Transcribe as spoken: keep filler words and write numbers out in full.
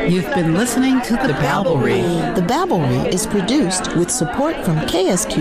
You've been listening to The Babblery. The Babblery is produced with support from K S Q